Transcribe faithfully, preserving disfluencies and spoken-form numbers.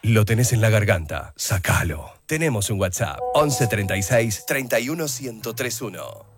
Lo tenés en la garganta, sacalo. Tenemos un WhatsApp, once treinta y seis, treinta y uno, ciento treinta y uno.